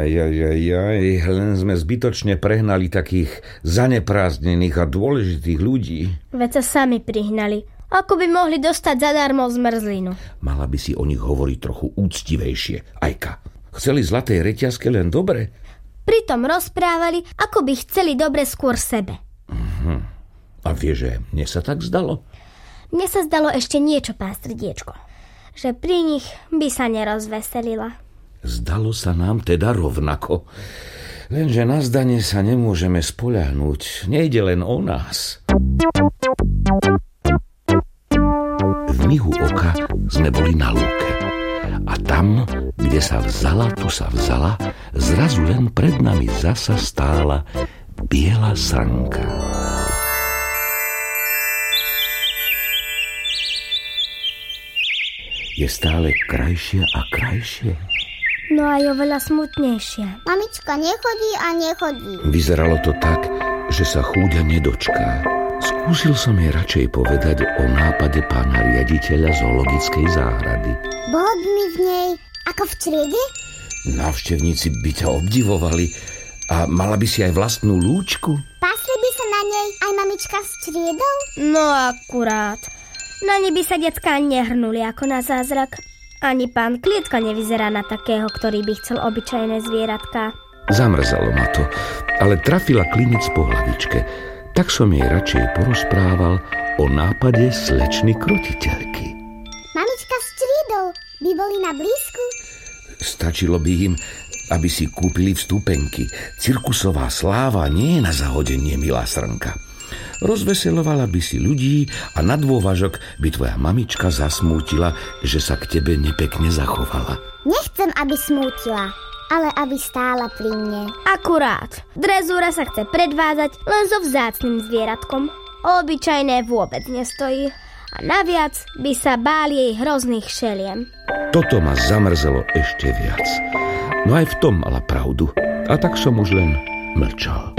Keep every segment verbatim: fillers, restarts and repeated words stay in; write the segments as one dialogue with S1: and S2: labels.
S1: Aj, aj, aj, aj, len sme zbytočne prehnali takých zaneprázdnených a dôležitých ľudí.
S2: Veď sa sami prihnali. Ako by mohli dostať zadarmo zmrzlinu?
S1: Mala by si o nich hovoriť trochu úctivejšie, Ajka. Chceli zlaté reťazke len dobre?
S2: Pritom rozprávali, ako by chceli dobre skôr sebe.
S1: Uh-huh. A vie, že mne sa tak zdalo?
S2: Mne sa zdalo ešte niečo, pán Srdiečko. Že pri nich by sa nerozveselila.
S1: Zdalo sa nám teda rovnako. Lenže na zdanie sa nemôžeme spoľahnúť. Nejde len o nás. V mihu oka sme boli na lúke. A tam, kde sa vzala, tu sa vzala, zrazu len pred nami zasa stála biela srnka. Je stále krajšia a krajšia.
S2: No aj oveľa smutnejšia.
S3: Mamička nechodí a nechodí.
S1: Vyzeralo to tak, že sa chúďa nedočká. Skúsil som jej radšej povedať o nápade pána riaditeľa zoologickej záhrady.
S3: Bolo by mi v nej ako v triede?
S1: Návštevníci by ťa obdivovali a mala by si aj vlastnú lúčku.
S3: Pasli by sa na nej aj mamička s triedou?
S2: No akurát. Na nej by sa decká nehrnuli ako na zázrak. Ani pán Klietka nevyzerá na takého, ktorý by chcel obyčajné zvieratka.
S1: Zamrzalo ma to, ale trafila klinec po hlavičke. Tak som jej radšej porozprával o nápade slečny krotiteľky.
S3: Mamička s triedou by boli na blízku?
S1: Stačilo by im, aby si kúpili vstupenky. Cirkusová sláva nie je na zahodenie, milá srnka. Rozveselovala by si ľudí a na dôvažok by tvoja mamička zasmútila, že sa k tebe nepekne zachovala.
S3: Nechcem, aby smútila, ale aby stála pri mne.
S2: Akurát. Drezúra sa chce predvázať len so vzácnym zvieratkom. Obyčajné vôbec nestojí. A naviac by sa bál jej hrozných šeliem.
S1: Toto ma zamrzelo ešte viac. No aj v tom mala pravdu. A tak som už len mlčal.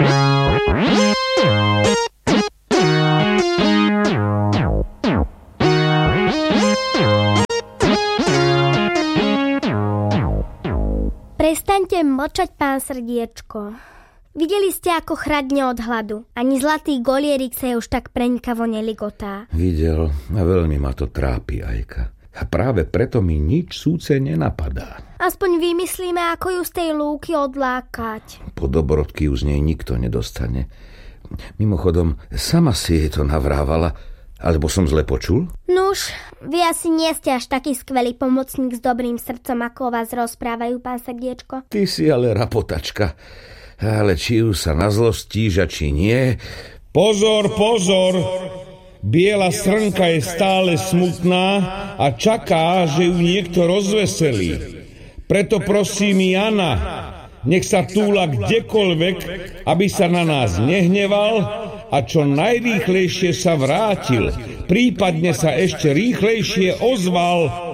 S2: Prestaňte mlčať, pán Srdiečko. Videli ste, ako chradne od hladu. Ani zlatý golierik sa už tak prenikavo neligotá.
S1: Videl a veľmi ma to trápi, Ajka. A práve preto mi nič súce nenapadá.
S2: Aspoň vymyslíme, ako ju z tej lúky odlákať.
S1: Po dobrodky ju z nej nikto nedostane. Mimochodom, sama si jej to navrávala, alebo som zle počul?
S2: Nuž, vy asi nie ste až taký skvelý pomocník s dobrým srdcom, ako o vás rozprávajú, pán Srdiečko.
S1: Ty si ale rapotačka. Ale či ju sa nazlostíš a či nie...
S4: Pozor, pozor! Biela srnka je stále smutná a čaká, že ju niekto rozveselí. Preto prosím Jana, nech sa túla kdekoľvek, aby sa na nás nehneval a čo najrýchlejšie sa vrátil. Prípadne sa ešte rýchlejšie ozval.